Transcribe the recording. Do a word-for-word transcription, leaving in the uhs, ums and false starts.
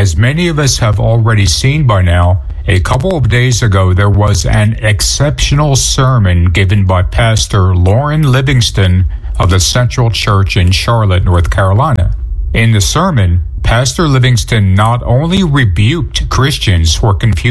As many of us have already seen by now, a couple of days ago there was an exceptional sermon given by Pastor Lauren Livingston of the Central Church in Charlotte, North Carolina. In the sermon, Pastor Livingston not only rebuked Christians for confusing